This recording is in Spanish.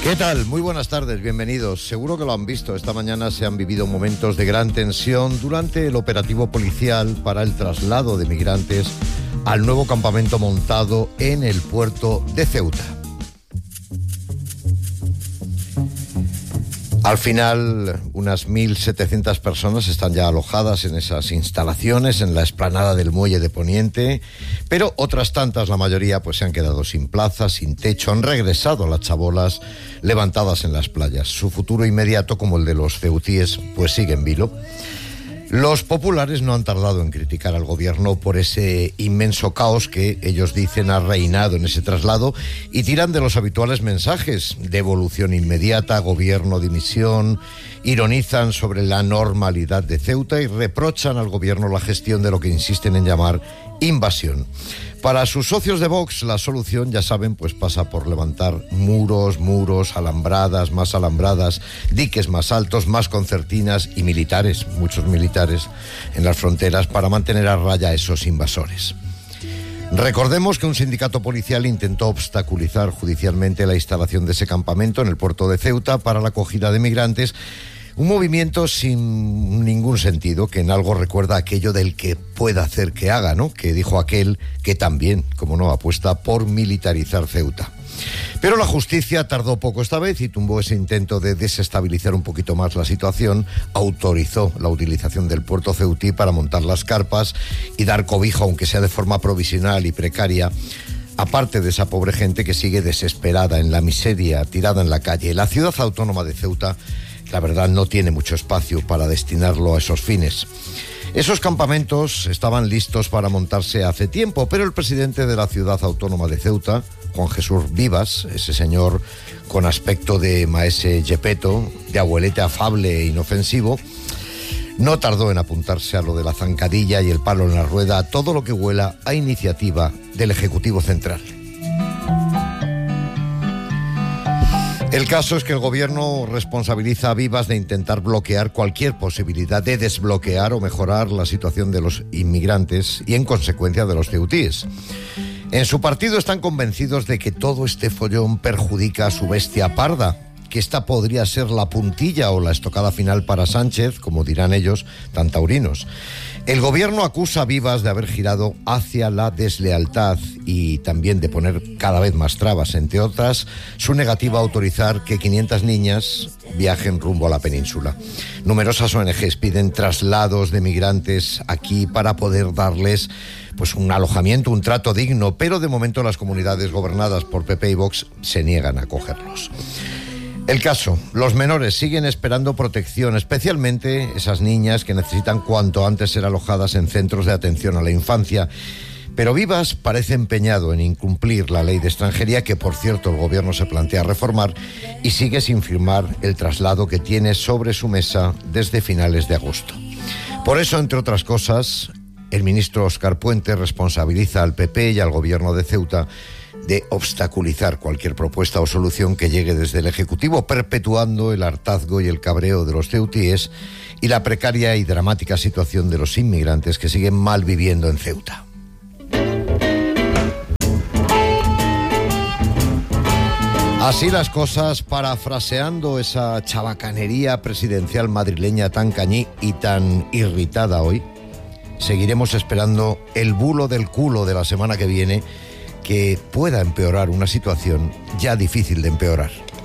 ¿Qué tal? Muy buenas tardes, bienvenidos. Seguro que lo han visto. Esta mañana se han vivido momentos de gran tensión durante el operativo policial para el traslado de migrantes al nuevo campamento montado en el puerto de Ceuta. Al final, unas 1.700 personas están ya alojadas en esas instalaciones, en la explanada del muelle de Poniente, pero otras tantas, la mayoría, pues se han quedado sin plaza, sin techo, han regresado a las chabolas levantadas en las playas. Su futuro inmediato, como el de los ceutíes, pues sigue en vilo. Los populares no han tardado en criticar al gobierno por ese inmenso caos que ellos dicen ha reinado en ese traslado y tiran de los habituales mensajes: devolución inmediata, gobierno, dimisión, ironizan sobre la normalidad de Ceuta y reprochan al gobierno la gestión de lo que insisten en llamar invasión. Para sus socios de Vox, la solución, ya saben, pues pasa por levantar muros, alambradas, más alambradas, diques más altos, más concertinas y militares, muchos militares, en las fronteras para mantener a raya a esos invasores. Recordemos que un sindicato policial intentó obstaculizar judicialmente la instalación de ese campamento en el puerto de Ceuta para la acogida de migrantes. Un movimiento sin ningún sentido, que en algo recuerda aquello del que pueda hacer que haga, ¿no? Que dijo aquel que también, como no, apuesta por militarizar Ceuta. Pero la justicia tardó poco esta vez y tumbó ese intento de desestabilizar un poquito más la situación, autorizó la utilización del puerto ceutí para montar las carpas y dar cobijo, aunque sea de forma provisional y precaria, aparte de esa pobre gente que sigue desesperada en la miseria, tirada en la calle. La ciudad autónoma de Ceuta, la verdad, no tiene mucho espacio para destinarlo a esos fines. Esos campamentos estaban listos para montarse hace tiempo, pero el presidente de la ciudad autónoma de Ceuta, Juan Jesús Vivas, ese señor con aspecto de maese Gepetto, de abuelete afable e inofensivo, no tardó en apuntarse a lo de la zancadilla y el palo en la rueda, a todo lo que huela a iniciativa del Ejecutivo Central. El caso es que el gobierno responsabiliza a Vivas de intentar bloquear cualquier posibilidad de desbloquear o mejorar la situación de los inmigrantes y, en consecuencia, de los ceutíes. En su partido están convencidos de que todo este follón perjudica a su bestia parda, que esta podría ser la puntilla o la estocada final para Sánchez, como dirán ellos, tan taurinos. El gobierno acusa a Vivas de haber girado hacia la deslealtad y también de poner cada vez más trabas, entre otras, su negativa a autorizar que 500 niñas viajen rumbo a la península. Numerosas ONGs piden traslados de migrantes aquí para poder darles pues un alojamiento, un trato digno, pero de momento las comunidades gobernadas por PP y Vox se niegan a acogerlos. El caso, los menores siguen esperando protección, especialmente esas niñas que necesitan cuanto antes ser alojadas en centros de atención a la infancia. Pero Vivas parece empeñado en incumplir la ley de extranjería, que por cierto el gobierno se plantea reformar, y sigue sin firmar el traslado que tiene sobre su mesa desde finales de agosto. Por eso, entre otras cosas, el ministro Óscar Puente responsabiliza al PP y al gobierno de Ceuta de obstaculizar cualquier propuesta o solución que llegue desde el Ejecutivo, perpetuando el hartazgo y el cabreo de los ceutíes y la precaria y dramática situación de los inmigrantes que siguen mal viviendo en Ceuta. Así las cosas, parafraseando esa chabacanería presidencial madrileña tan cañí y tan irritada hoy, seguiremos esperando el bulo del culo de la semana que viene, que pueda empeorar una situación ya difícil de empeorar.